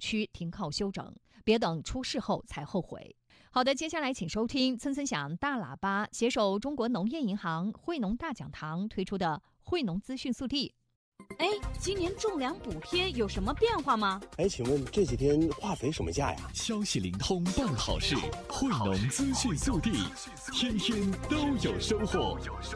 区停靠休整，别等出事后才后悔。好的，接下来请收听村村响大喇叭携手中国农业银行惠农大讲堂推出的惠农资讯速递。 今年种粮补贴有什么变化吗？ 请问这几天化肥什么价呀？ 消息灵通办好事，惠农资讯速递，天天都有收获。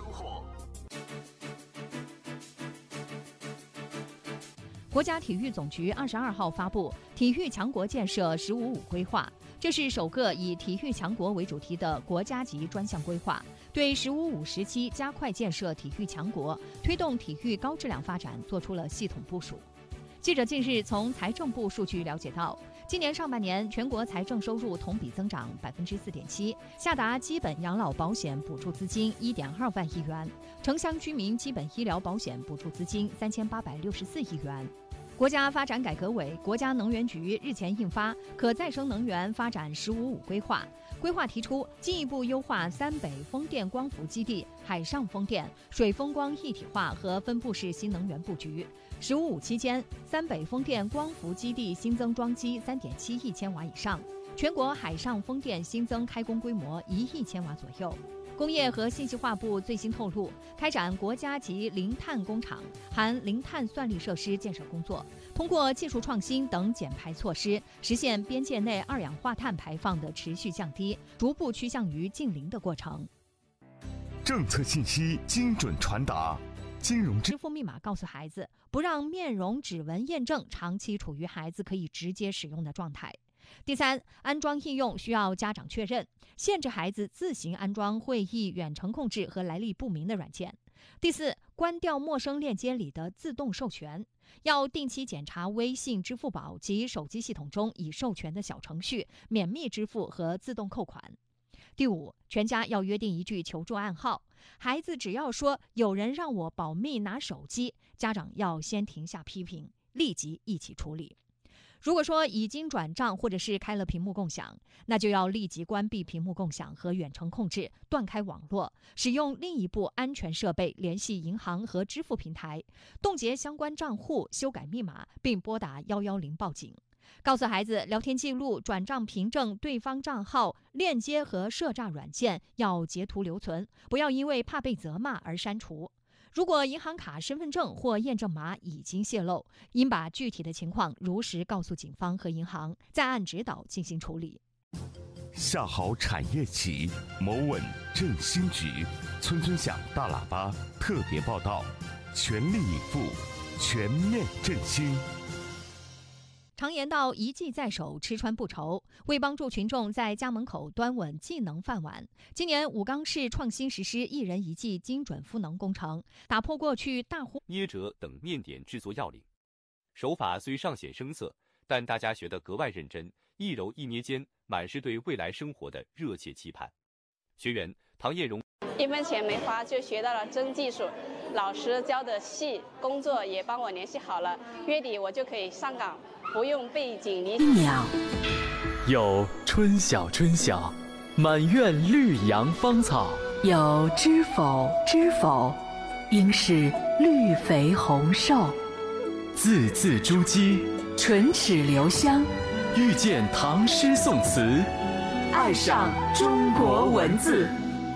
国家体育总局22号发布体育强国建设“十五五”规划，这是首个以体育强国为主题的国家级专项规划，对“十五五”时期加快建设体育强国、推动体育高质量发展做出了系统部署。记者近日从财政部数据了解到，今年上半年全国财政收入同比增长4.7%，下达基本养老保险补助资金1.2万亿元，城乡居民基本医疗保险补助资金3864亿元。国家发展改革委、国家能源局日前印发《可再生能源发展“十五五”规划》，规划提出进一步优化三北风电光伏基地、海上风电、水风光一体化和分布式新能源布局。“十五五”期间，三北风电光伏基地新增装机3.7亿千瓦以上，全国海上风电新增开工规模1亿千瓦左右。工业和信息化部最新透露，开展国家级零碳工厂含零碳算力设施建设工作，通过技术创新等减排措施，实现边界内二氧化碳排放的持续降低，逐步趋向于净零的过程。 政策信息精准传达，金融支付密码告诉孩子，不让面容指纹验证长期处于孩子可以直接使用的状态。第三，安装应用需要家长确认，限制孩子自行安装会议远程控制和来历不明的软件。第四，关掉陌生链接里的自动授权，要定期检查微信、支付宝及手机系统中已授权的小程序、免密支付和自动扣款。第五，全家要约定一句求助暗号，孩子只要说有人让我保密拿手机，家长要先停下批评，立即一起处理。如果说已经转账或者是开了屏幕共享，那就要立即关闭屏幕共享和远程控制，断开网络，使用另一部安全设备联系银行和支付平台，冻结相关账户，修改密码，并拨打110报警。告诉孩子，聊天记录、转账凭证、对方账号、链接和涉诈软件要截图留存，不要因为怕被责骂而删除。如果银行卡、身份证或验证码已经泄露，应把具体的情况如实告诉警方和银行，再按指导进行处理。 下好产业企，谋稳振兴局。村村响大喇叭特别报道，全力以赴，全面振兴。 常言道，一技在手，吃穿不愁。为帮助群众在家门口端稳技能饭碗，今年武冈市创新实施一人一技精准赋能工程，打破过去大户捏折等面点制作要领。手法虽尚显生涩，但大家学得格外认真，一揉一捏间满是对未来生活的热切期盼。学员唐叶荣 1分钱没花就学到了真技术，老师教的细，工作也帮我联系好了，月底我就可以上岗，不用背井离鸟。 有春晓春晓，满院绿杨芳草； 有知否知否，应是绿肥红瘦。 字字珠玑， 唇齿留香， 遇见唐诗宋词， 爱上中国文字。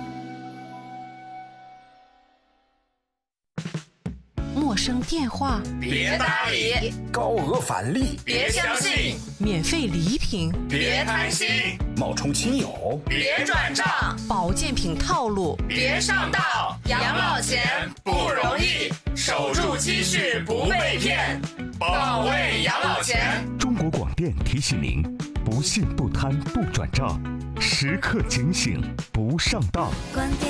陌生电话别搭理， 高额返利别相信， 免费礼品别贪心， 冒充亲友别转账， 保健品套路别上当。养老钱不容易，守住积蓄不被骗，保卫养老钱。 中国广电提醒您：不信不贪不转账，时刻警醒不上当。